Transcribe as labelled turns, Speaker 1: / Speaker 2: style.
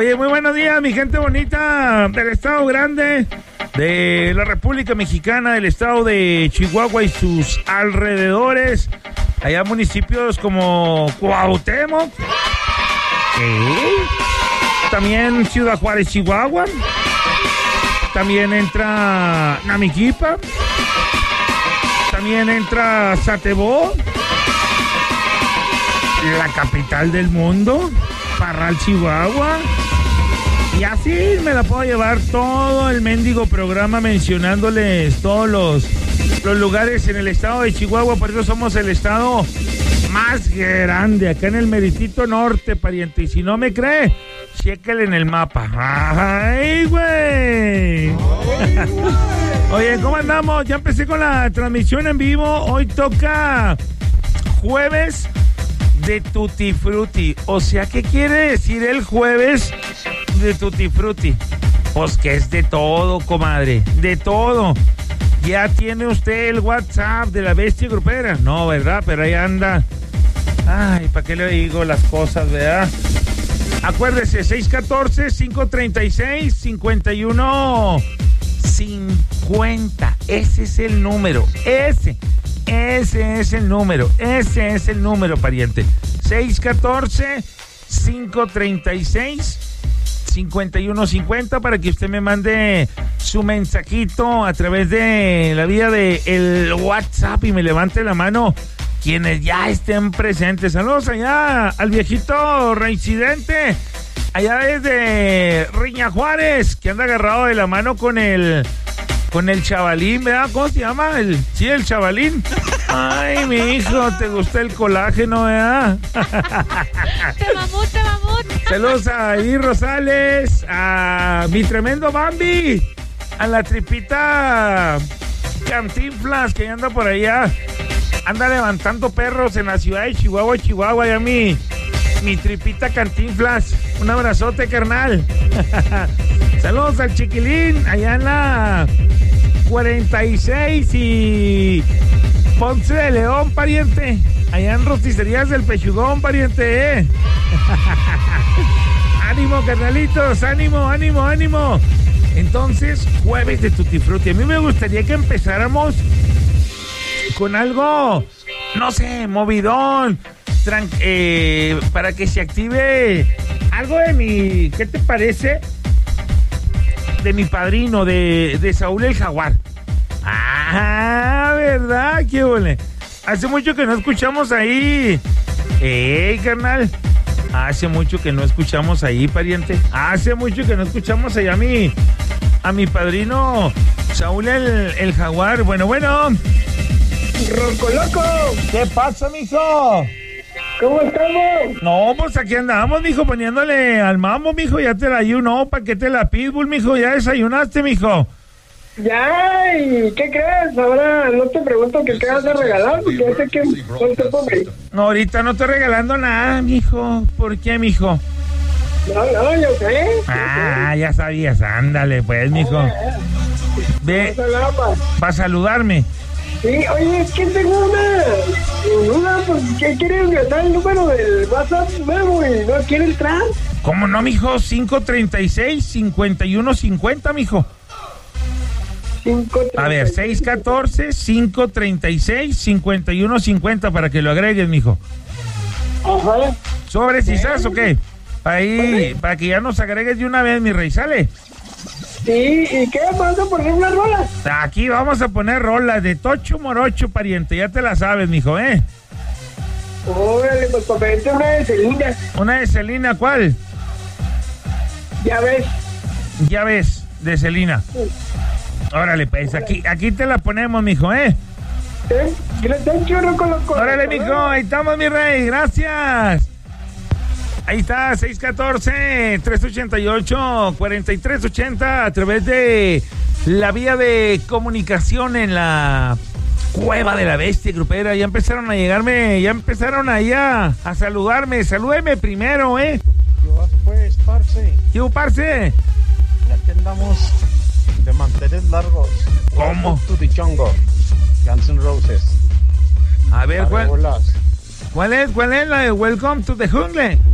Speaker 1: Oye, muy buenos días, mi gente bonita del Estado Grande, de la República Mexicana, del Estado de Chihuahua y sus alrededores. Allá municipios como Cuauhtémoc, también Ciudad Juárez, Chihuahua. También entra Namiquipa. También entra Satebó, la capital del mundo, Parral, Chihuahua. Y así me la puedo llevar todo el mendigo programa mencionándoles todos los lugares en el estado de Chihuahua. Por eso somos el estado más grande, acá en el meritito norte, pariente. Y si no me cree, chéquele en el mapa. ¡Ay, güey! Oye, ¿cómo andamos? Ya empecé con la transmisión en vivo. Hoy toca jueves de Tutti Frutti. O sea, ¿qué quiere decir el jueves de Tutti Frutti? Pues que es de todo, comadre. De todo. ¿Ya tiene usted el WhatsApp de la bestia grupera? No, ¿verdad? Pero ahí anda. Ay, ¿para qué le digo las cosas, verdad? Acuérdese, 614-536-5150. Ese es el número. Ese es el número. Ese es el número, pariente. 614-536-5150 para que usted me mande su mensajito a través de la vía de el WhatsApp y me levante la mano quienes ya estén presentes. Saludos allá al viejito reincidente, allá desde Riña Juárez, que anda agarrado de la mano con el chavalín, ¿verdad? ¿Cómo se llama? El chavalín. Ay, mi hijo, ¿te gusta el colágeno, verdad?
Speaker 2: Te mamut.
Speaker 1: Saludos a Ivy Rosales, a mi tremendo Bambi, a la tripita Cantinflas, que anda por allá. Anda levantando perros en la ciudad de Chihuahua, ya mi tripita Cantinflas. Un abrazote, carnal. Saludos al chiquilín, allá en la 46 y Ponce de León, pariente. Allá en Rosticerías del Pechugón, pariente, Ánimo, carnalitos, ánimo. Entonces, jueves de Tutti Frutti. A mí me gustaría que empezáramos con algo, no sé, movidón, para que se active algo de mi, ¿qué te parece? De mi padrino, de Saúl el Jaguar. Ah, ¿verdad? Qué ole. Hace mucho que no escuchamos ahí. Carnal. Hace mucho que no escuchamos ahí, pariente. Hace mucho que no escuchamos ahí a mi padrino Saúl el Jaguar. Bueno.
Speaker 3: ¡Ronco Loco!
Speaker 1: ¿Qué pasa, mijo?
Speaker 3: ¿Cómo estamos?
Speaker 1: No, pues aquí andamos, mijo, poniéndole al mambo, mijo. Ya te la ayuno, ¿para qué te la pitbull, mijo? ¿Ya desayunaste, mijo?
Speaker 3: Ya, ¿y qué crees? Ahora no te pregunto que qué vas a regalar, porque ya sé que no te pobre.
Speaker 1: No, ahorita no estoy regalando nada, mijo. ¿Por qué, mijo?
Speaker 3: No, yo sé.
Speaker 1: Ya sabías, ándale, pues, mijo. Ve, para saludarme.
Speaker 3: Sí, oye, es que tengo una pues, ¿qué quieres gastar el número del WhatsApp nuevo y no quiere entrar?
Speaker 1: ¿Cómo no, mijo? 536-5150, mijo.
Speaker 3: 536.
Speaker 1: A ver, 614-536-5150 para que lo agregues, mijo.
Speaker 3: Ajá.
Speaker 1: ¿Sobres y sas o qué? Ahí, para que ya nos agregues de una vez, mi rey, ¿sale?
Speaker 3: Sí, ¿y qué? ¿Vas a poner una rola?
Speaker 1: Aquí vamos a poner rolas de Tocho Morocho, pariente, ya te la sabes, mijo,
Speaker 3: Órale, pues vente una de Selena.
Speaker 1: ¿Una de Selena cuál?
Speaker 3: Ya ves,
Speaker 1: de Selena.
Speaker 3: Sí.
Speaker 1: Órale, pues, aquí te la ponemos, mijo, Órale, mijo, ahí estamos, mi rey, gracias. Ahí está, 614-388-4380 a través de la vía de comunicación en la Cueva de la Bestia Grupera. Ya empezaron a llegarme, ya empezaron allá a saludarme. Salúdeme primero,
Speaker 4: Yo pues, parce.
Speaker 1: ¿Qué parce?
Speaker 4: Ya que andamos de manteles largos.
Speaker 1: ¿Cómo?
Speaker 4: To the Jungle, Guns N' Roses.
Speaker 1: A ver, ¿cuál
Speaker 4: Bolas.
Speaker 1: es la de Welcome to the Jungle?